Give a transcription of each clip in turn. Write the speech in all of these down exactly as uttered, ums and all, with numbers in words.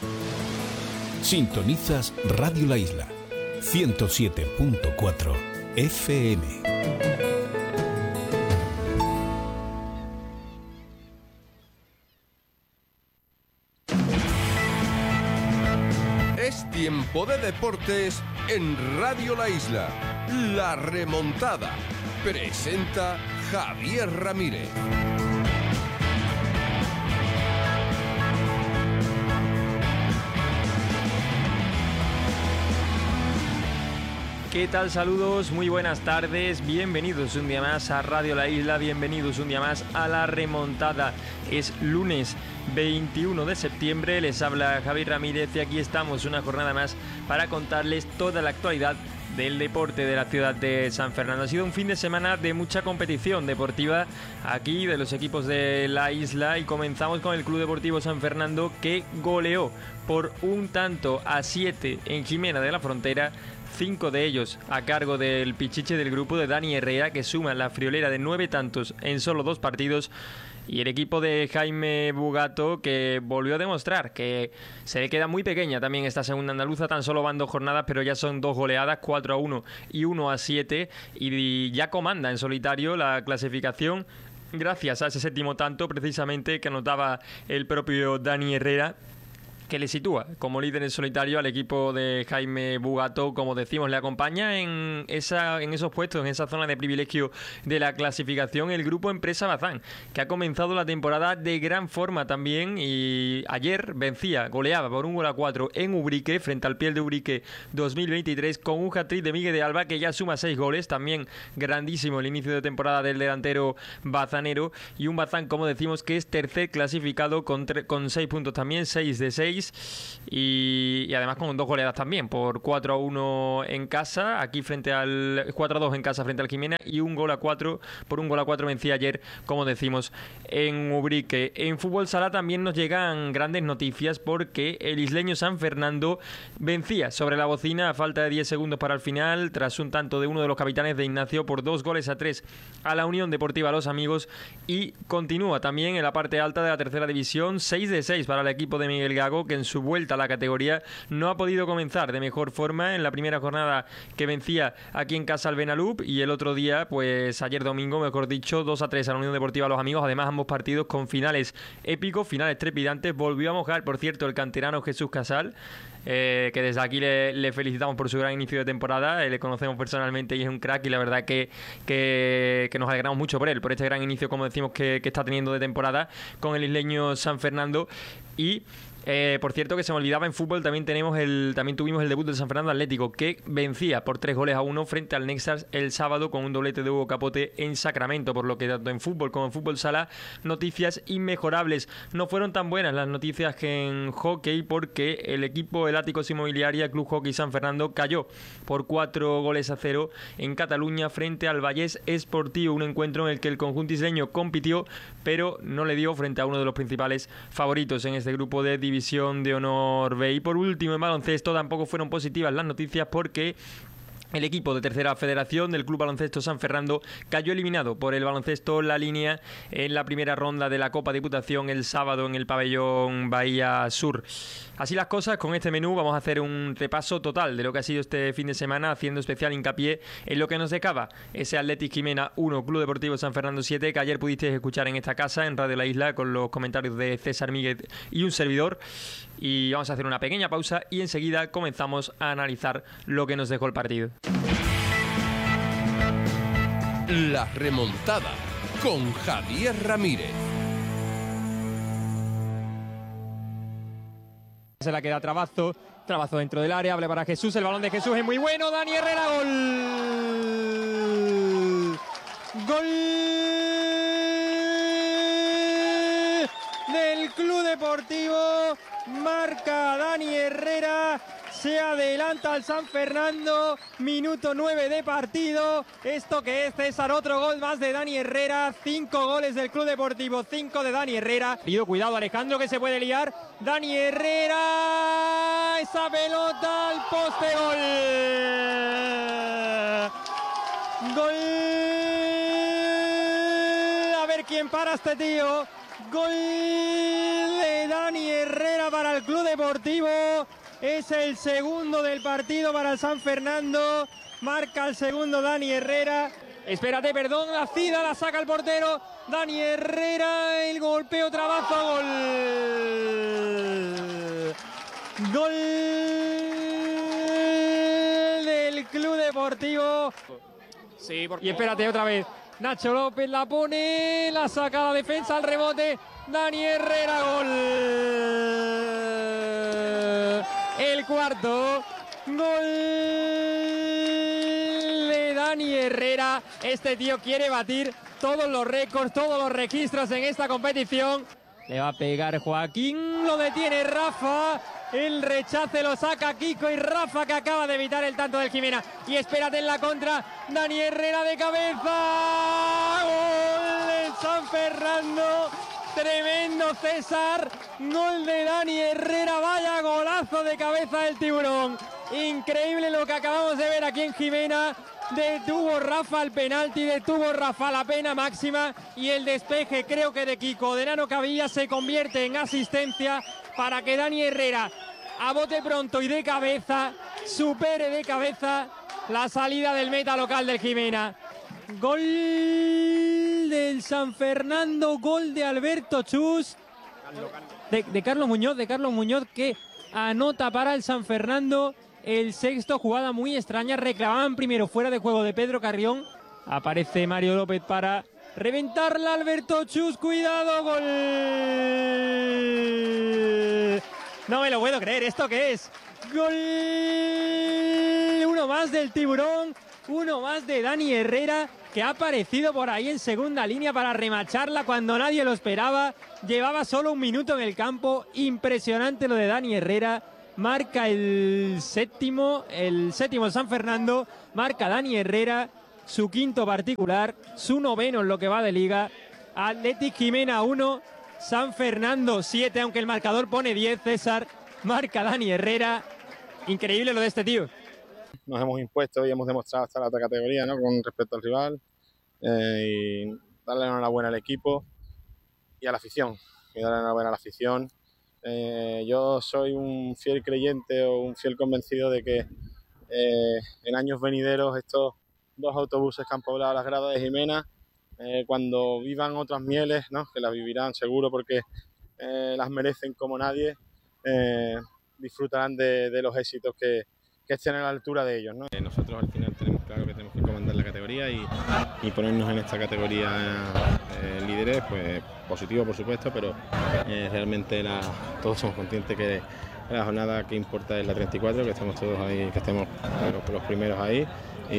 Sintonizas Radio La Isla, ciento siete punto cuatro F M. Es tiempo de deportes en Radio La Isla. La remontada. Presenta Javier Ramírez. ¿Qué tal? Saludos, muy buenas tardes, bienvenidos un día más a Radio La Isla, bienvenidos un día más a La Remontada. Es lunes veintiuno de septiembre, les habla Javier Ramírez y aquí estamos una jornada más para contarles toda la actualidad del deporte de la ciudad de San Fernando. Ha sido un fin de semana de mucha competición deportiva aquí de los equipos de la isla y comenzamos con el Club Deportivo San Fernando, que goleó por un tanto a siete en Jimena de la Frontera. Cinco de ellos a cargo del pichiche del grupo de Dani Herrera, que suma la friolera de nueve tantos en solo dos partidos. Y el equipo de Jaime Bugato, que volvió a demostrar que se le queda muy pequeña también esta segunda andaluza. Tan solo van dos jornadas, pero ya son dos goleadas, cuatro a uno y uno a siete. Y ya comanda en solitario la clasificación, gracias a ese séptimo tanto precisamente que anotaba el propio Dani Herrera, que le sitúa como líder en solitario al equipo de Jaime Bugato. Como decimos, le acompaña en esa en esos puestos, en esa zona de privilegio de la clasificación, el grupo Empresa Bazán, que ha comenzado la temporada de gran forma también y ayer vencía, goleaba por un gol a cuatro en Ubrique, frente al Piel de Ubrique dos mil veintitrés, con un hat-trick de Miguel de Alba, que ya suma seis goles. También grandísimo el inicio de temporada del delantero bazanero, y un Bazán, como decimos, que es tercer clasificado con, con seis puntos también, seis de seis. Y, y además con dos goleadas también, por cuatro a uno en casa, aquí frente al cuatro a dos en casa frente al Jimena, y un gol a cuatro, por un gol a cuatro vencía ayer, como decimos, en Ubrique. En fútbol sala también nos llegan grandes noticias, porque el isleño San Fernando vencía sobre la bocina a falta de diez segundos para el final, tras un tanto de uno de los capitanes de Ignacio, por dos goles a tres a la Unión Deportiva Los Amigos, y continúa también en la parte alta de la tercera división, seis de seis para el equipo de Miguel Gago, que en su vuelta a la categoría no ha podido comenzar de mejor forma. En la primera jornada, que vencía aquí en casa al Benalup, y el otro día, pues ayer domingo, mejor dicho, dos a tres a la Unión Deportiva Los Amigos. Además, ambos partidos con finales épicos, finales trepidantes. Volvió a mojar, por cierto, el canterano Jesús Casal, eh, que desde aquí le, le felicitamos por su gran inicio de temporada. Eh, le conocemos personalmente y es un crack, y la verdad que, que, que nos alegramos mucho por él, por este gran inicio, como decimos, que, que está teniendo de temporada con el isleño San Fernando. Y Eh, por cierto, que se me olvidaba, en fútbol también tenemos el también tuvimos el debut del San Fernando Atlético, que vencía por tres goles a uno frente al Nexas el sábado, con un doblete de Hugo Capote en Sacramento. Por lo que tanto en fútbol como en fútbol sala, noticias inmejorables. No fueron tan buenas las noticias que en hockey, porque el equipo El Áticos Inmobiliaria Club Hockey San Fernando cayó por cuatro goles a cero en Cataluña frente al Vallés Esportivo, un encuentro en el que el conjunto isleño compitió, pero no le dio frente a uno de los principales favoritos en este grupo de división de honor B. Y por último, en baloncesto tampoco fueron positivas las noticias, porque el equipo de tercera federación del Club Baloncesto San Fernando cayó eliminado por el Baloncesto La Línea en la primera ronda de la Copa Diputación el sábado en el pabellón Bahía Sur. Así las cosas, con este menú vamos a hacer un repaso total de lo que ha sido este fin de semana, haciendo especial hincapié en lo que nos dejaba ese Athletic Jimena uno, Club Deportivo San Fernando siete, que ayer pudisteis escuchar en esta casa, en Radio La Isla, con los comentarios de César Míguez y un servidor. Y vamos a hacer una pequeña pausa y enseguida comenzamos a analizar lo que nos dejó el partido. La remontada con Javier Ramírez. Se la queda Trabazo, Trabazo dentro del área, abre para Jesús, el balón de Jesús es muy bueno, Dani Herrera, gol. Gol del Club Deportivo, marca Dani Herrera. Se adelanta al San Fernando, minuto nueve de partido. Esto que es, César, otro gol más de Dani Herrera. Cinco goles del Club Deportivo, cinco de Dani Herrera. Pido cuidado, Alejandro, que se puede liar. Dani Herrera, esa pelota al poste, gol. Gol. A ver quién para este tío. Gol de Dani Herrera para para el Club Deportivo. Es el segundo del partido para el San Fernando. Marca el segundo Dani Herrera. Espérate, perdón, la Cida la saca el portero. Dani Herrera, el golpeo, trabazo, gol. Gol del Club Deportivo. Sí, porque... Y espérate otra vez. Nacho López la pone, la saca la defensa, al rebote. Dani Herrera, gol. El cuarto. Gol de Dani Herrera. Este tío quiere batir todos los récords, todos los registros en esta competición. Le va a pegar Joaquín, lo detiene Rafa. El rechace lo saca Kiko y Rafa, que acaba de evitar el tanto del Jimena. Y espérate en la contra, Dani Herrera de cabeza. Gol del San Fernando. Tremendo César. Gol de Dani Herrera. Vaya golazo de cabeza del Tiburón. Increíble lo que acabamos de ver aquí en Jimena. Detuvo Rafa el penalti, detuvo Rafa la pena máxima y el despeje, creo que de Kiko, de Nano Cavilla, se convierte en asistencia para que Dani Herrera, a bote pronto y de cabeza, supere de cabeza la salida del meta local del Jimena. Gol del San Fernando, gol de Alberto Chus, de, de Carlos Muñoz, de Carlos Muñoz, que anota para el San Fernando. El sexto, jugada muy extraña, reclamaban primero fuera de juego de Pedro Carrión. Aparece Mario López para reventarla, Alberto Chus, cuidado, gol. No me lo puedo creer, ¿esto qué es? Gol, uno más del Tiburón, uno más de Dani Herrera, que ha aparecido por ahí en segunda línea para remacharla cuando nadie lo esperaba. Llevaba solo un minuto en el campo, impresionante lo de Dani Herrera. Marca el séptimo, el séptimo San Fernando, marca Dani Herrera, su quinto particular, su noveno en lo que va de liga. Athletic Jimena uno, San Fernando siete, aunque el marcador pone diez, César, marca Dani Herrera. Increíble lo de este tío. Nos hemos impuesto y hemos demostrado hasta la otra categoría, ¿no?, con respecto al rival, eh, y darle enhorabuena al equipo y a la afición, y darle enhorabuena a la afición. Eh, yo soy un fiel creyente o un fiel convencido de que eh, en años venideros estos dos autobuses que han poblado las gradas de Jimena, eh, cuando vivan otras mieles, ¿no?, que las vivirán seguro porque eh, las merecen como nadie, eh, disfrutarán de, de los éxitos que, que estén a la altura de ellos, ¿no? Nosotros al final tenemos claro que tenemos que comandar la categoría y, y ponernos en esta categoría eh, líderes, pues positivo por supuesto, pero eh, realmente la, todos somos conscientes que la jornada que importa es la treinta y cuatro, que estemos todos ahí, que estemos los, los primeros ahí y,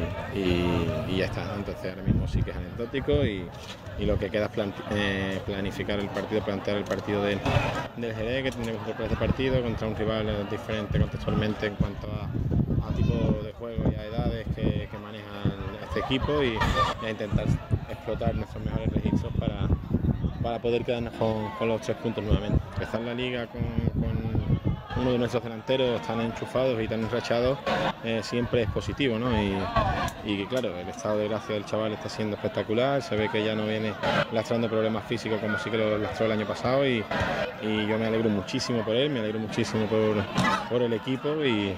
y, y ya está, ¿no? Entonces ahora mismo sí que es anecdótico y, y lo que queda es plan, eh, planificar el partido, plantear el partido del, del Jerez, que tendremos que preparar este partido contra un rival diferente contextualmente en cuanto a, a tipo de juego y a edades que, que manejan este equipo y, y a intentar explotar nuestros mejores registros para, para poder quedarnos con, con los tres puntos nuevamente. Empezar la liga con, con uno de nuestros delanteros tan enchufados y tan enrachados eh, siempre es positivo, ¿no? Y, y claro, el estado de gracia del chaval está siendo espectacular, se ve que ya no viene lastrando problemas físicos como sí que lo lastró el año pasado y, y yo me alegro muchísimo por él, me alegro muchísimo por, por el equipo y,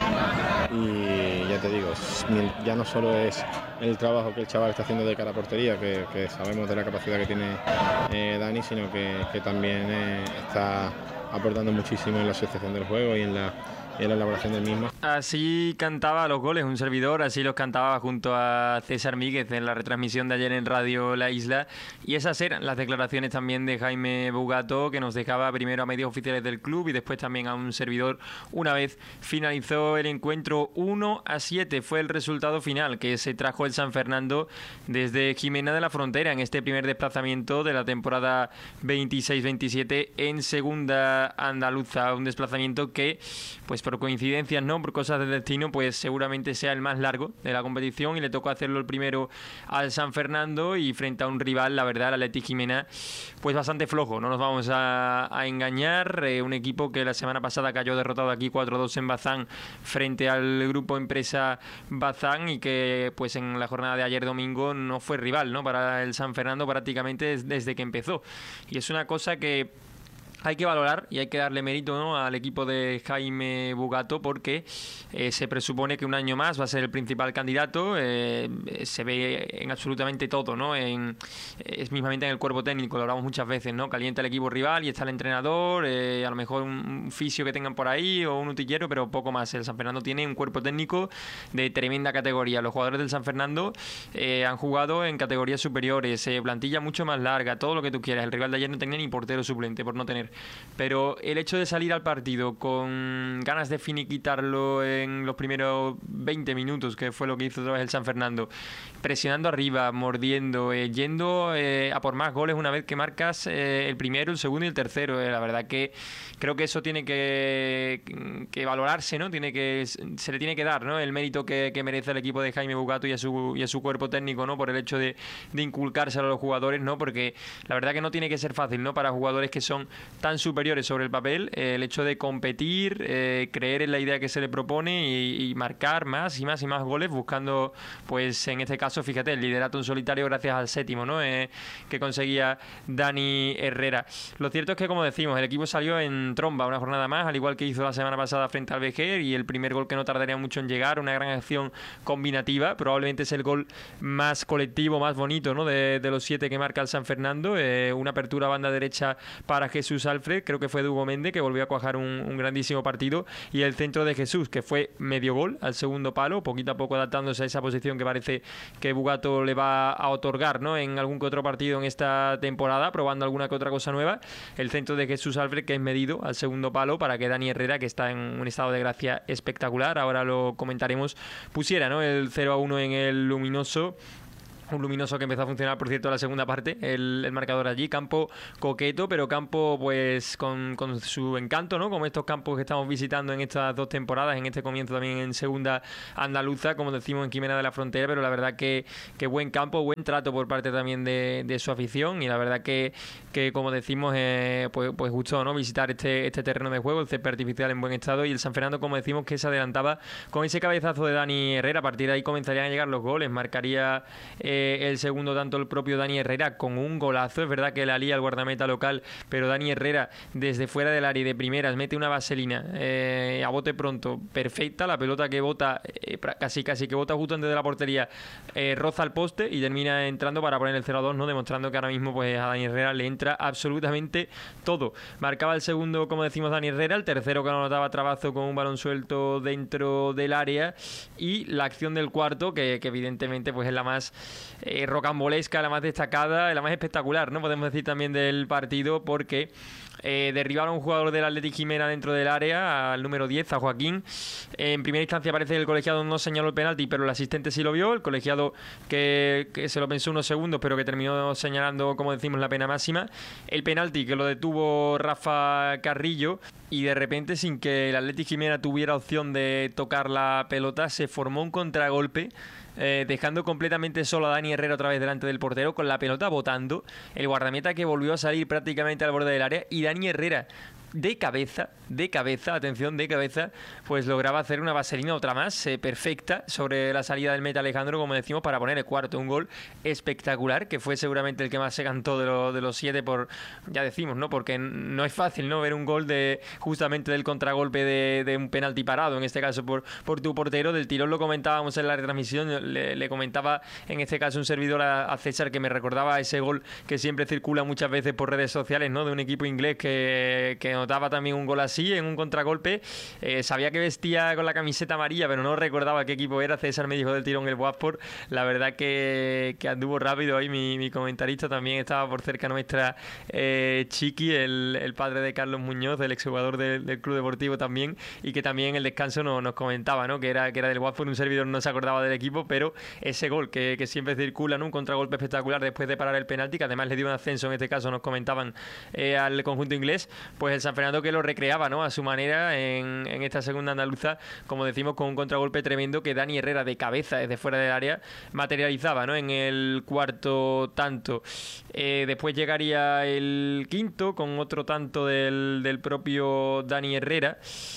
y ya te digo, ya no solo es el trabajo que el chaval está haciendo de cara a portería, que, que sabemos de la capacidad que tiene eh, Dani, sino que, que también eh, está aportando muchísimo en la asociación del juego y en la, en la elaboración del mismo. Así cantaba los goles un servidor, así los cantaba junto a César Míguez en la retransmisión de ayer en Radio La Isla, y esas eran las declaraciones también de Jaime Bugato, que nos dejaba primero a medios oficiales del club y después también a un servidor una vez finalizó el encuentro. Uno a siete fue el resultado final que se trajo el San Fernando desde Jimena de la Frontera en este primer desplazamiento de la temporada veintiséis veintisiete en segunda andaluza, un desplazamiento que, pues por coincidencias, no por cosas del destino, pues seguramente sea el más largo de la competición y le tocó hacerlo el primero al San Fernando y frente a un rival, la verdad, el Athletic Jimena, pues bastante flojo, no nos vamos a, a engañar, eh, un equipo que la semana pasada cayó derrotado aquí cuatro dos en Bazán frente al grupo Empresa Bazán y que pues en la jornada de ayer domingo no fue rival, ¿no?, para el San Fernando prácticamente desde que empezó, y es una cosa que hay que valorar y hay que darle mérito, ¿no?, al equipo de Jaime Bugato, porque eh, se presupone que un año más va a ser el principal candidato. Eh, se ve en absolutamente todo, ¿no? En, es mismamente en el cuerpo técnico, lo hablamos muchas veces, ¿no? Calienta el equipo rival y está el entrenador, eh, a lo mejor un, un fisio que tengan por ahí o un utillero, pero poco más. El San Fernando tiene un cuerpo técnico de tremenda categoría. Los jugadores del San Fernando eh, han jugado en categorías superiores, eh, plantilla mucho más larga, todo lo que tú quieras. El rival de ayer no tenía ni portero suplente por no tener. Pero el hecho de salir al partido con ganas de finiquitarlo en los primeros veinte minutos, que fue lo que hizo otra vez el San Fernando, presionando arriba, mordiendo, eh, yendo eh, a por más goles una vez que marcas eh, el primero, el segundo y el tercero. Eh, la verdad que creo que eso tiene que, que valorarse, ¿no? Tiene que, se le tiene que dar, ¿no?, el mérito que, que merece el equipo de Jaime Bugato y a su, y a su cuerpo técnico, ¿no?, por el hecho de, de inculcárselo a los jugadores, ¿no? Porque la verdad que no tiene que ser fácil, ¿no?, para jugadores que son tan superiores sobre el papel, eh, el hecho de competir, eh, creer en la idea que se le propone y, y marcar más y más y más goles, buscando, pues en este caso, fíjate, el liderato en solitario gracias al séptimo, ¿no?, eh, que conseguía Dani Herrera. Lo cierto es que, como decimos, el equipo salió en tromba una jornada más, al igual que hizo la semana pasada frente al Vejer, y el primer gol que no tardaría mucho en llegar, una gran acción combinativa, probablemente es el gol más colectivo, más bonito, ¿no?, de, de los siete que marca el San Fernando, eh, una apertura a banda derecha para Jesús Alfred, creo que fue de Hugo Méndez, que volvió a cuajar un, un grandísimo partido, y el centro de Jesús, que fue medio gol al segundo palo, poquito a poco adaptándose a esa posición que parece que Bugato le va a otorgar, ¿no?, en algún que otro partido en esta temporada, probando alguna que otra cosa nueva. El centro de Jesús Alfred, que es medido al segundo palo para que Dani Herrera, que está en un estado de gracia espectacular, ahora lo comentaremos, pusiera, ¿no?, el cero a uno en el Luminoso. Un Luminoso que empezó a funcionar, por cierto, en la segunda parte, el, el marcador allí, campo coqueto, pero campo pues con, con su encanto, ¿no?, como estos campos que estamos visitando en estas dos temporadas, en este comienzo también en segunda andaluza, como decimos en Quimera de la Frontera, pero la verdad que, que buen campo, buen trato por parte también de, de su afición, y la verdad que, que como decimos, eh, pues, pues gustó, ¿no?, visitar este, este terreno de juego, el césped artificial en buen estado, y el San Fernando, como decimos, que se adelantaba con ese cabezazo de Dani Herrera. A partir de ahí comenzarían a llegar los goles, marcaría eh, el segundo tanto el propio Dani Herrera con un golazo. Es verdad que la lía el guardameta local, pero Dani Herrera desde fuera del área y de primeras mete una vaselina eh, a bote pronto perfecta, la pelota que bota eh, casi casi que bota justo antes de la portería, eh, roza el poste y termina entrando para poner el cero a dos, ¿no?, demostrando que ahora mismo pues a Dani Herrera le entra absolutamente todo. Marcaba el segundo, como decimos, Dani Herrera, el tercero que anotaba Trabazo con un balón suelto dentro del área, y la acción del cuarto que, que evidentemente pues es la más eh, rocambolesca, la más destacada, la más espectacular, ¿no?, podemos decir también del partido, porque eh, derribaron a un jugador del Athletic Jimena dentro del área, al número diez, a Joaquín. En primera instancia parece que el colegiado no señaló el penalti, pero el asistente sí lo vio, el colegiado que, que se lo pensó unos segundos, pero que terminó señalando, como decimos, la pena máxima. El penalti que lo detuvo Rafa Carrillo, y de repente, sin que el Athletic Jimena tuviera opción de tocar la pelota, se formó un contragolpe, eh, dejando completamente solo a Dani Herrera otra vez delante del portero, con la pelota botando, el guardameta que volvió a salir prácticamente al borde del área, y Dani Herrera de cabeza, de cabeza, atención, de cabeza, pues lograba hacer una vaselina, otra más, eh, perfecta, sobre la salida del meta Alejandro, como decimos, para poner el cuarto. Un gol espectacular, que fue seguramente el que más se cantó de, lo, de los siete, por, ya decimos, ¿no? Porque no es fácil, ¿no?, ver un gol de justamente del contragolpe de, de un penalti parado, en este caso por, por tu portero. Del tirón lo comentábamos en la retransmisión, le, le comentaba en este caso un servidor a, a César, que me recordaba ese gol que siempre circula muchas veces por redes sociales, ¿no?, de un equipo inglés que, que notaba también un gol así, en un contragolpe. Eh, sabía que vestía con la camiseta amarilla, pero no recordaba qué equipo era. César me dijo del tirón el Watford. La verdad que, que anduvo rápido ahí mi, mi comentarista. También estaba por cerca nuestra eh, Chiqui, el, el padre de Carlos Muñoz, el exjugador del, del Club Deportivo también, y que también en el descanso no, nos comentaba, ¿no?, que era, que era del Watford. Un servidor no se acordaba del equipo, pero ese gol que, que siempre circula, ¿no?, un contragolpe espectacular después de parar el penalti, que además le dio un ascenso, en este caso nos comentaban, eh, al conjunto inglés. Pues el San Fernando que lo recreaba, ¿no?, a su manera en, en esta segunda andaluza, como decimos, con un contragolpe tremendo que Dani Herrera de cabeza desde fuera del área materializaba, ¿no?, en el cuarto tanto. Eh, después llegaría el quinto con otro tanto del, del propio Dani Herrera.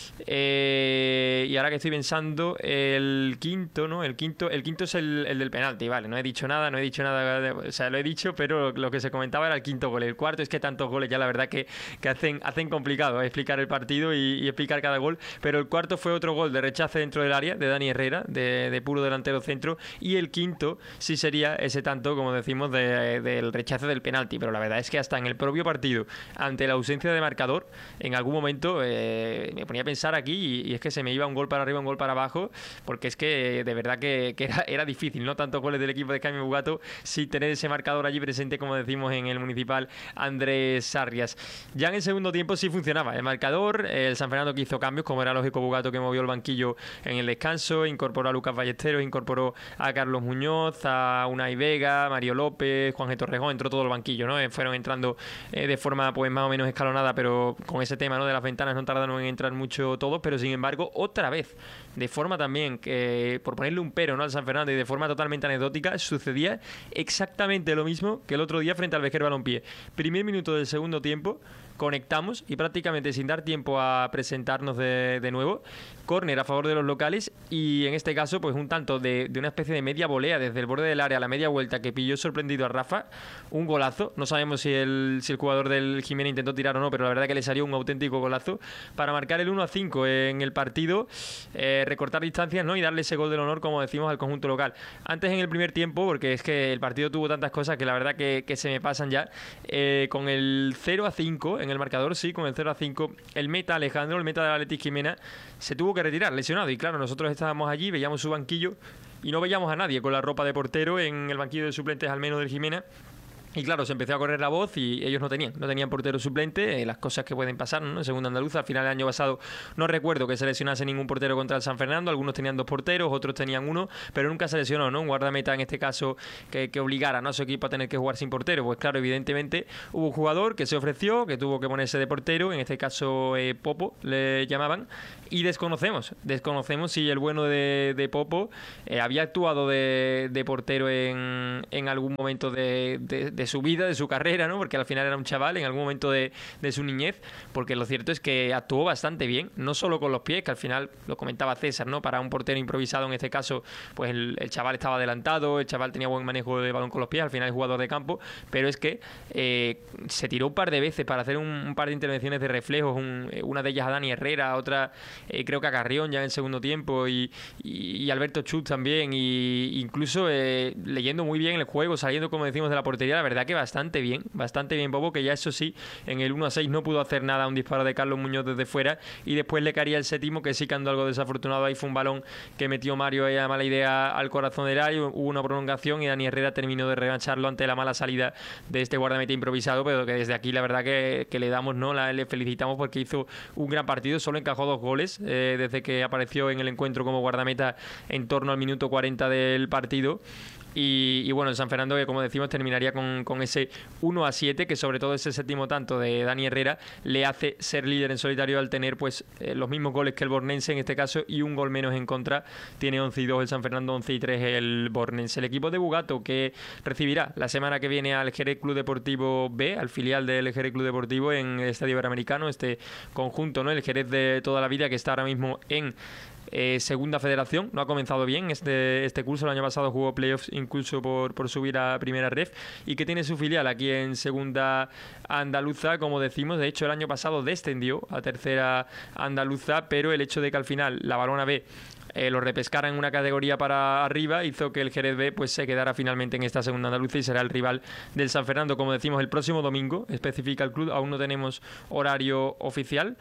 Eh, y ahora que estoy pensando, el quinto, ¿no? El quinto, el quinto es el, el del penalti, vale. No he dicho nada, no he dicho nada, de, o sea, lo he dicho, pero lo que se comentaba era el quinto gol. El cuarto es que tantos goles ya la verdad que, que hacen, hacen complicado ¿eh? explicar el partido y, y explicar cada gol. Pero el cuarto fue otro gol de rechace dentro del área de Dani Herrera, de, de puro delantero centro. Y el quinto sí sería ese tanto, como decimos, de, del rechace del penalti. Pero la verdad es que hasta en el propio partido, ante la ausencia de marcador, en algún momento eh, me ponía a pensar aquí y, y es que se me iba un gol para arriba, un gol para abajo, porque es que de verdad que, que era, era difícil, ¿no? Tantos goles del equipo de Jaime Bugato sin tener ese marcador allí presente, como decimos en el municipal Andrés Sarrias. Ya en el segundo tiempo sí funcionaba el marcador, el San Fernando que hizo cambios, como era lógico, Bugato que movió el banquillo en el descanso, incorporó a Lucas Ballesteros, incorporó a Carlos Muñoz, a Unai Vega, Mario López, Juan G. Torrejón, entró todo el banquillo, ¿no? Fueron entrando eh, de forma pues más o menos escalonada, pero con ese tema, ¿no?, de las ventanas no tardaron en entrar mucho todos, pero sin embargo otra vez de forma también que, por ponerle un pero, ¿no?, al San Fernando, y de forma totalmente anecdótica, sucedía exactamente lo mismo que el otro día frente al Vejer Balompié. Primer minuto del segundo tiempo, conectamos y prácticamente sin dar tiempo a presentarnos de, de nuevo, córner a favor de los locales y en este caso pues un tanto de, de una especie de media volea desde el borde del área a la media vuelta que pilló sorprendido a Rafa, un golazo. No sabemos si el, si el jugador del Jimena intentó tirar o no, pero la verdad que le salió un auténtico golazo para marcar el uno a cinco en el partido, eh, recortar distancias, ¿no?, y darle ese gol del honor, como decimos, al conjunto local. Antes en el primer tiempo, porque es que el partido tuvo tantas cosas que la verdad que, que se me pasan ya, eh, con el cero a cinco en el marcador, sí, con el cero a cinco, el meta Alejandro, el meta del Athletic Jimena, se tuvo que retirar lesionado y claro, nosotros estábamos allí, veíamos su banquillo y no veíamos a nadie con la ropa de portero en el banquillo de suplentes, al menos del Jimena. Y claro, se empezó a correr la voz y ellos no tenían, no tenían portero suplente, eh, las cosas que pueden pasar, ¿no?, en segunda andaluza. Al final del año pasado no recuerdo que se lesionase ningún portero contra el San Fernando, algunos tenían dos porteros, otros tenían uno, pero nunca se lesionó, ¿no?, un guardameta en este caso que, que obligara, ¿no?, a su equipo a tener que jugar sin portero. Pues claro, evidentemente hubo un jugador que se ofreció, que tuvo que ponerse de portero, en este caso eh, Popo le llamaban, y desconocemos, desconocemos si el bueno de, de Popo eh, había actuado de, de portero en, en algún momento de, de, de su vida, de su carrera, ¿no?, porque al final era un chaval en algún momento de, de su niñez, porque lo cierto es que actuó bastante bien, no solo con los pies, que al final lo comentaba César, ¿no?, para un portero improvisado en este caso, pues el, el chaval estaba adelantado, el chaval tenía buen manejo de balón con los pies, al final es jugador de campo, pero es que eh, se tiró un par de veces para hacer un, un par de intervenciones de reflejos, un, una de ellas a Dani Herrera, otra eh, creo que a Carrión ya en el segundo tiempo y, y, y Alberto Chut también, y incluso eh, leyendo muy bien el juego, saliendo como decimos de la portería, la verdad que bastante bien, bastante bien Bobo, que ya eso sí, en el uno a seis no pudo hacer nada, un disparo de Carlos Muñoz desde fuera y después le caería el séptimo, que sí que andó algo desafortunado, ahí fue un balón que metió Mario ahí a mala idea al corazón del área, hubo una prolongación y Dani Herrera terminó de revancharlo ante la mala salida de este guardameta improvisado, pero que desde aquí la verdad que, que le damos, ¿no?, la, le felicitamos porque hizo un gran partido, solo encajó dos goles eh, desde que apareció en el encuentro como guardameta en torno al minuto cuarenta del partido. Y, y bueno, el San Fernando, que como decimos terminaría con, con ese uno a siete, que sobre todo ese séptimo tanto de Dani Herrera le hace ser líder en solitario al tener pues eh, los mismos goles que el Bornense en este caso y un gol menos en contra. Tiene once y dos el San Fernando, once y tres el Bornense. El equipo de Bugato que recibirá la semana que viene al Jerez Club Deportivo B, al filial del Jerez Club Deportivo en el Estadio Iberoamericano, este conjunto, ¿no?, el Jerez de toda la vida, que está ahora mismo en Eh, segunda federación, no ha comenzado bien este, este curso, el año pasado jugó playoffs incluso por, por subir a primera ref, y que tiene su filial aquí en segunda andaluza, como decimos. De hecho el año pasado descendió a tercera andaluza, pero el hecho de que al final la Balona B Eh, lo repescara en una categoría para arriba hizo que el Jerez B pues se quedara finalmente en esta segunda andaluza y será el rival del San Fernando, como decimos, el próximo domingo, especifica el club. Aún no tenemos horario oficial,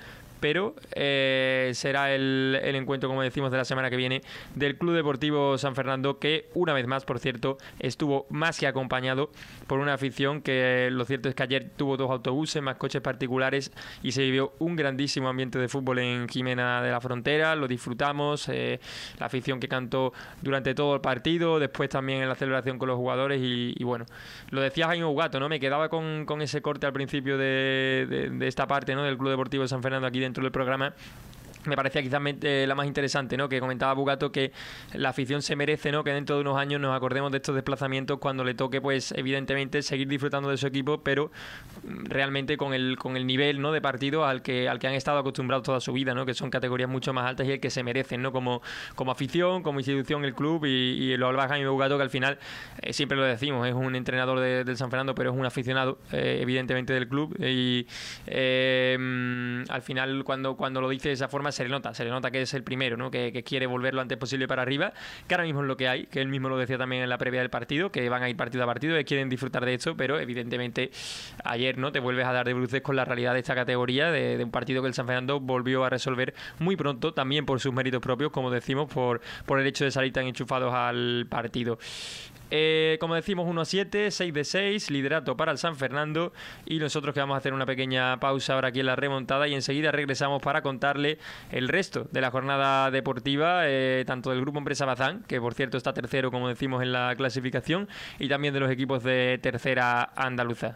pero eh, será el, el encuentro, como decimos, de la semana que viene del Club Deportivo San Fernando, que una vez más, por cierto, estuvo más que acompañado por una afición que lo cierto es que ayer tuvo dos autobuses, más coches particulares y se vivió un grandísimo ambiente de fútbol en Jimena de la Frontera. Lo disfrutamos, eh, la afición que cantó durante todo el partido, después también en la celebración con los jugadores y, y bueno, lo decía Jaime Ugato, ¿no? Me quedaba con, con ese corte al principio de, de, de esta parte, ¿no?, del Club Deportivo San Fernando aquí dentro del programa. Me parecía quizás eh, la más interesante, ¿no?, que comentaba Bugato que la afición se merece, ¿no?, que dentro de unos años nos acordemos de estos desplazamientos cuando le toque, pues evidentemente seguir disfrutando de su equipo, pero realmente con el con el nivel, ¿no?, de partido al que al que han estado acostumbrados toda su vida, ¿no?, que son categorías mucho más altas y el que se merecen, ¿no?, como como afición, como institución, el club, y, y lo habla Jaime Bugato, que al final eh, siempre lo decimos, es un entrenador de, del San Fernando, pero es un aficionado eh, evidentemente del club y eh, al final cuando cuando lo dice de esa forma se le nota, se le nota que es el primero, ¿no?, que, que quiere volver lo antes posible para arriba, que ahora mismo es lo que hay, que él mismo lo decía también en la previa del partido, que van a ir partido a partido, que quieren disfrutar de esto, pero evidentemente ayer, ¿no?, te vuelves a dar de bruces con la realidad de esta categoría, de, de un partido que el San Fernando volvió a resolver muy pronto, también por sus méritos propios, como decimos, por, por el hecho de salir tan enchufados al partido. Eh, como decimos, uno a siete, seis de seis, liderato para el San Fernando, y nosotros que vamos a hacer una pequeña pausa ahora aquí en la remontada y enseguida regresamos para contarle el resto de la jornada deportiva, eh, tanto del Grupo Empresa Bazán, que por cierto está tercero, como decimos, en la clasificación, y también de los equipos de tercera andaluza.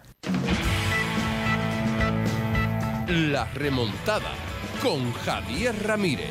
La remontada con Javier Ramírez.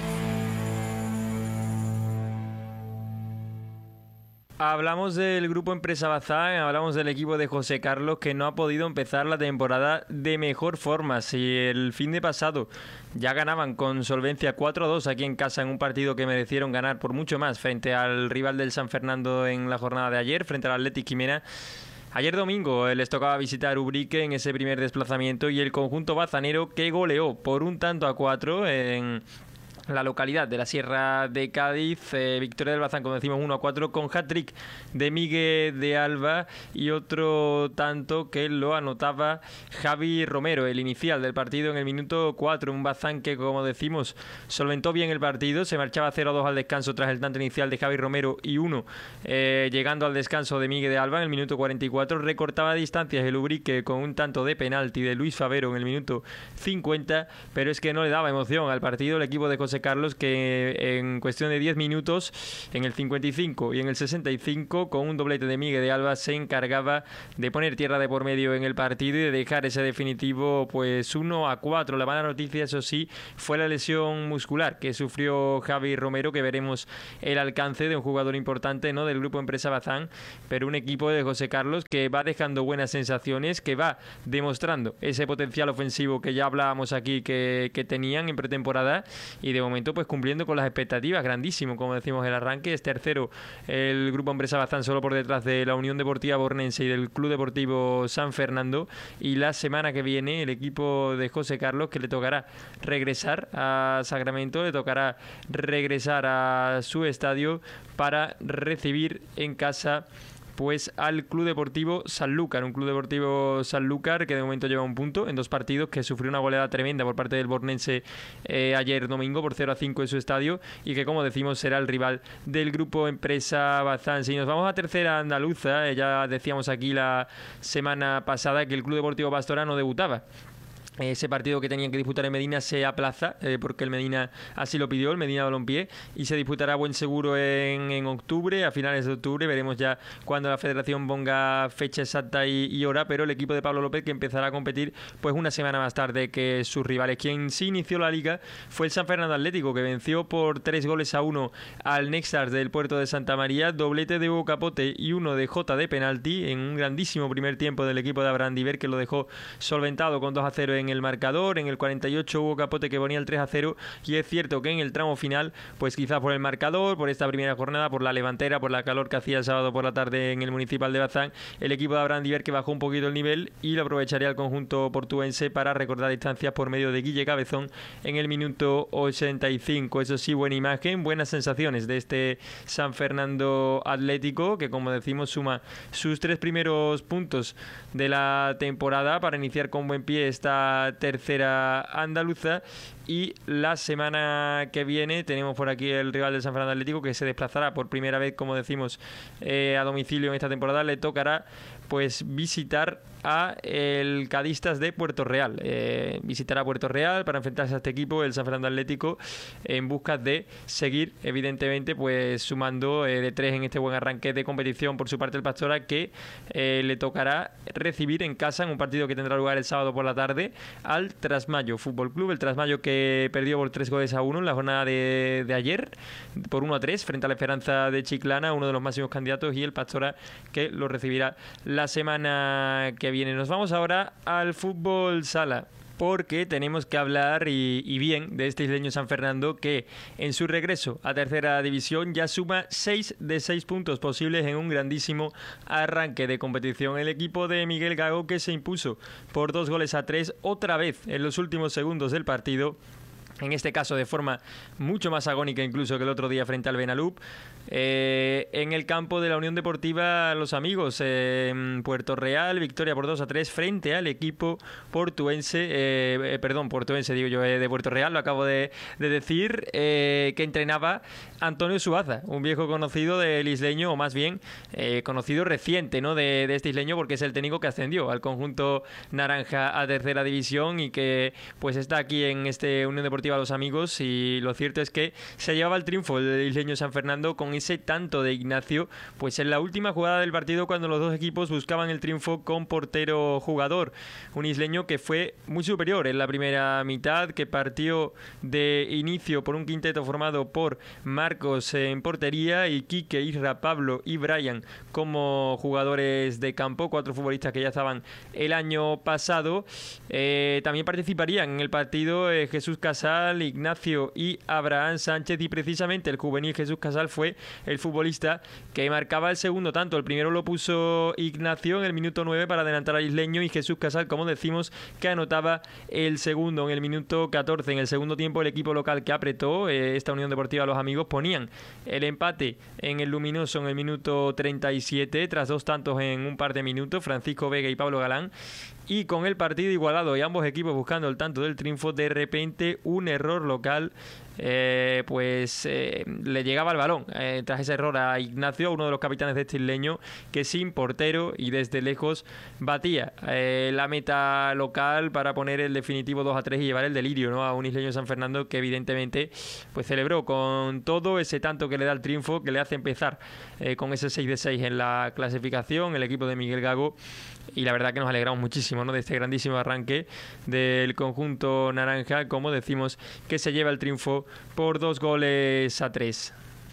Hablamos del Grupo Empresa Bazán, hablamos del equipo de José Carlos, que no ha podido empezar la temporada de mejor forma. Si el fin de pasado ya ganaban con solvencia cuatro a dos aquí en casa en un partido que merecieron ganar por mucho más frente al rival del San Fernando en la jornada de ayer, frente al Athletic Jimena, ayer domingo les tocaba visitar Ubrique en ese primer desplazamiento y el conjunto bazanero, que goleó por un tanto a cuatro en la localidad de la Sierra de Cádiz, eh, victoria del Bazán, como decimos, uno a cuatro, con hat-trick de Miguel de Alba y otro tanto que lo anotaba Javi Romero, el inicial del partido en el minuto cuatro. Un Bazán que, como decimos, solventó bien el partido, se marchaba cero a dos al descanso tras el tanto inicial de Javi Romero y uno eh, llegando al descanso de Miguel de Alba en el minuto cuarenta y cuatro. Recortaba distancias el Ubrique con un tanto de penalti de Luis Favero en el minuto cincuenta, pero es que no le daba emoción al partido el equipo de José Carlos, que en cuestión de diez minutos, en el cincuenta y cinco y en el sesenta y cinco, con un doblete de Miguel de Alba, se encargaba de poner tierra de por medio en el partido y de dejar ese definitivo pues uno a cuatro. La mala noticia, eso sí, fue la lesión muscular que sufrió Javi Romero, que veremos el alcance de un jugador importante, ¿no?, del Grupo Empresa Bazán, pero un equipo de José Carlos que va dejando buenas sensaciones, que va demostrando ese potencial ofensivo que ya hablábamos aquí que, que tenían en pretemporada, y de momento pues cumpliendo con las expectativas, grandísimo, como decimos, el arranque. Es tercero el Grupo Empresa Bazán, solo por detrás de la Unión Deportiva Bornense y del Club Deportivo San Fernando, y la semana que viene el equipo de José Carlos, que le tocará regresar a Sacramento, le tocará regresar a su estadio para recibir en casa pues al Club Deportivo Sanlúcar, un Club Deportivo Sanlúcar que de momento lleva un punto en dos partidos, que sufrió una goleada tremenda por parte del Bornense eh, ayer domingo por cero a cinco en su estadio, y que, como decimos, será el rival del Grupo Empresa Bazán. Si nos vamos a tercera andaluza, eh, ya decíamos aquí la semana pasada que el Club Deportivo Pastora no debutaba. Ese partido que tenían que disputar en Medina se aplaza eh, porque el Medina así lo pidió, el Medina Balompié, y se disputará a buen seguro en, en octubre, a finales de octubre. Veremos ya cuando la federación ponga fecha exacta y, y hora, pero el equipo de Pablo López, que empezará a competir pues una semana más tarde que sus rivales. Quien sí inició la liga fue el San Fernando Atlético, que venció por tres goles a uno al Nexars del Puerto de Santa María, doblete de Hugo Capote y uno de Jota de penalti en un grandísimo primer tiempo del equipo de Abraham Diver, que lo dejó solventado con dos a cero en en el marcador. En el cuarenta y ocho hubo Capote que ponía el tres a cero, y es cierto que en el tramo final, pues quizás por el marcador, por esta primera jornada, por la levantera, por la calor que hacía el sábado por la tarde en el Municipal de Bazán, el equipo de Abraham Diver que bajó un poquito el nivel, y lo aprovecharía el conjunto portuense para recortar distancias por medio de Guille Cabezón en el minuto ochenta y cinco. Eso sí, buena imagen, buenas sensaciones de este San Fernando Atlético, que, como decimos, suma sus tres primeros puntos de la temporada para iniciar con buen pie esta tercera andaluza, y la semana que viene tenemos por aquí el rival del San Fernando Atlético, que se desplazará por primera vez, como decimos, eh, a domicilio en esta temporada. Le tocará pues visitar a el Cadistas de Puerto Real. Eh, visitará Puerto Real para enfrentarse a este equipo, el San Fernando Atlético, en busca de seguir, evidentemente, pues sumando eh, de tres en este buen arranque de competición. Por su parte, el Pastora, que eh, le tocará recibir en casa, en un partido que tendrá lugar el sábado por la tarde, al Trasmayo Fútbol Club. El Trasmayo que perdió por tres goles a uno en la jornada de, de ayer, por uno a tres, frente a la Esperanza de Chiclana, uno de los máximos candidatos, y el Pastora, que lo recibirá la semana que viene. Nos vamos ahora al fútbol sala, porque tenemos que hablar y, y bien de este isleño San Fernando, que en su regreso a tercera división ya suma seis de seis puntos posibles en un grandísimo arranque de competición. El equipo de Miguel Gago, que se impuso por dos goles a tres otra vez en los últimos segundos del partido, en este caso de forma mucho más agónica incluso que el otro día frente al Benalup, eh, en el campo de la Unión Deportiva Los Amigos, eh, en Puerto Real, victoria por dos a tres frente al equipo portuense, eh, eh, perdón, portuense digo yo, eh, de Puerto Real, lo acabo de, de decir, eh, que entrenaba Antonio Suaza, un viejo conocido del isleño, o más bien eh, conocido reciente, ¿no?, de, de este isleño, porque es el técnico que ascendió al conjunto naranja a tercera división y que pues está aquí en este Unión Deportiva Los Amigos. Y lo cierto es que se llevaba el triunfo el isleño San Fernando con ese tanto de Ignacio, pues en la última jugada del partido, cuando los dos equipos buscaban el triunfo con portero jugador. Un isleño que fue muy superior en la primera mitad, que partió de inicio por un quinteto formado por Marcos en portería y Quique, Isra, Pablo y Brian como jugadores de campo, cuatro futbolistas que ya estaban el año pasado. Eh, también participarían en el partido eh, Jesús Casal, Ignacio y Abraham Sánchez, y precisamente el juvenil Jesús Casal fue el futbolista que marcaba el segundo tanto. El primero lo puso Ignacio en el minuto nueve para adelantar al isleño, y Jesús Casal, como decimos, que anotaba el segundo en el minuto catorce. En el segundo tiempo, el equipo local que apretó, eh, esta Unión Deportiva Los Amigos, ponían el empate en el Luminoso en el minuto treinta y siete, tras dos tantos en un par de minutos, Francisco Vega y Pablo Galán. Y con el partido igualado y ambos equipos buscando el tanto del triunfo, de repente un error local eh, pues eh, le llegaba el balón eh, tras ese error a Ignacio, uno de los capitanes de este isleño, que sin portero y desde lejos batía eh, la meta local para poner el definitivo dos a tres y llevar el delirio, ¿no?, a un isleño San Fernando que evidentemente pues celebró con todo ese tanto que le da el triunfo, que le hace empezar eh, con ese seis de seis en la clasificación, el equipo de Miguel Gago. Y la verdad que nos alegramos muchísimo, ¿no?, de este grandísimo arranque del conjunto naranja, como decimos, que se lleva el triunfo por dos goles a tres.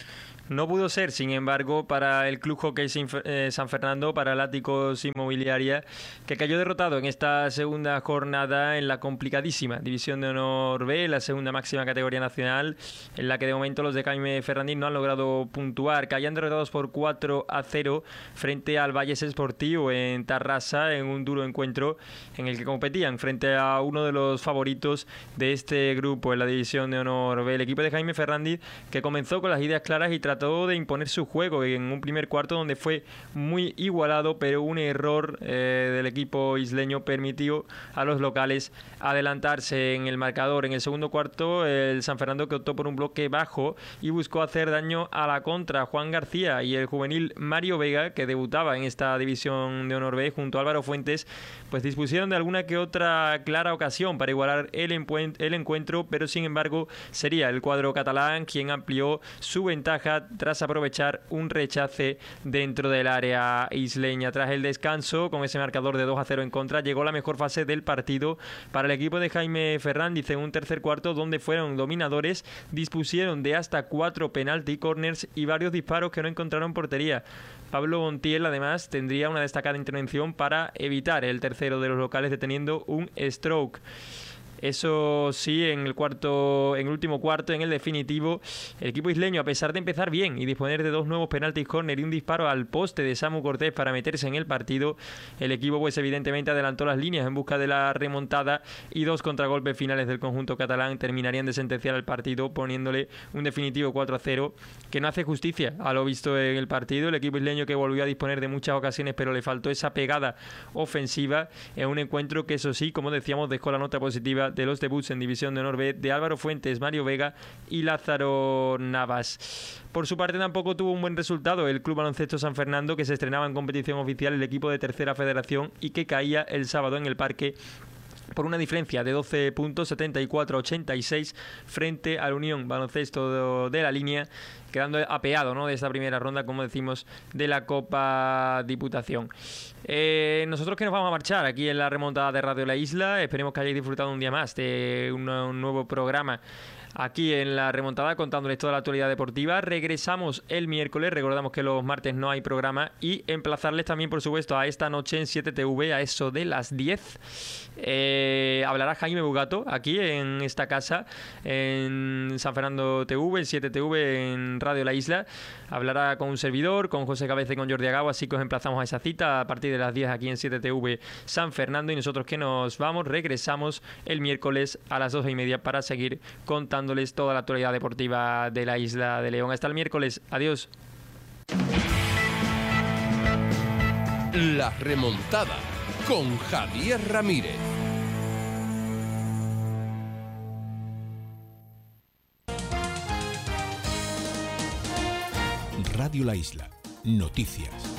No pudo ser, sin embargo, para el Club Hockey San Fernando, para el Áticos Inmobiliaria, que cayó derrotado en esta segunda jornada en la complicadísima División de Honor B, la segunda máxima categoría nacional, en la que de momento los de Jaime Ferrandín no han logrado puntuar. Caían derrotados por cuatro a cero frente al Valles Sportivo en Tarrasa, en un duro encuentro en el que competían frente a uno de los favoritos de este grupo en la División de Honor B. El equipo de Jaime Ferrandín, que comenzó con las ideas claras y trató de imponer su juego en un primer cuarto donde fue muy igualado, pero un error eh, del equipo isleño permitió a los locales adelantarse en el marcador. En el segundo cuarto, el San Fernando, que optó por un bloque bajo y buscó hacer daño a la contra. Juan García y el juvenil Mario Vega, que debutaba en esta División de Honor B junto a Álvaro Fuentes, pues dispusieron de alguna que otra clara ocasión para igualar el, el encuentro, pero sin embargo sería el cuadro catalán quien amplió su ventaja tras aprovechar un rechace dentro del área isleña. Tras el descanso, con ese marcador de dos a cero en contra, llegó la mejor fase del partido para el equipo de Jaime Ferrandíz en un tercer cuarto donde fueron dominadores, dispusieron de hasta cuatro penalti corners y varios disparos que no encontraron portería. Pablo Montiel, además, tendría una destacada intervención para evitar el tercero de los locales, deteniendo un stroke. Eso sí, en el cuarto, en el último cuarto, en el definitivo, el equipo isleño, a pesar de empezar bien y disponer de dos nuevos penaltis corner y un disparo al poste de Samu Cortés para meterse en el partido, el equipo pues evidentemente adelantó las líneas en busca de la remontada, y dos contragolpes finales del conjunto catalán terminarían de sentenciar el partido, poniéndole un definitivo cuatro a cero, que no hace justicia a lo visto en el partido. El equipo isleño, que volvió a disponer de muchas ocasiones, pero le faltó esa pegada ofensiva en un encuentro que, eso sí, como decíamos, dejó la nota positiva de los debuts en División de Honor B de Álvaro Fuentes, Mario Vega y Lázaro Navas. Por su parte tampoco tuvo un buen resultado el Club Baloncesto San Fernando, que se estrenaba en competición oficial el equipo de Tercera Federación y que caía el sábado en el Parque por una diferencia de doce puntos, setenta y cuatro a ochenta y seis, frente al Unión Baloncesto de la Línea, quedando apeado, ¿no?, de esta primera ronda, como decimos, de la Copa Diputación. Eh, nosotros que nos vamos a marchar aquí en la remontada de Radio La Isla, esperemos que hayáis disfrutado un día más de un, un nuevo programa aquí en la remontada, contándoles toda la actualidad deportiva. Regresamos el miércoles, recordamos que los martes no hay programa, y emplazarles también, por supuesto, a esta noche en siete T V a eso de las diez. Eh, hablará Jaime Bugato aquí en esta casa, en San Fernando T V, en siete T V, en Radio La Isla. Hablará con un servidor, con José Cabeza y con Jordi Agao, así que os emplazamos a esa cita a partir de las diez aquí en siete T V San Fernando. Y nosotros que nos vamos, regresamos el miércoles a las doce y media para seguir contando toda la actualidad deportiva de la isla de León. Hasta el miércoles. Adiós. La remontada con Javier Ramírez. Radio La Isla. Noticias.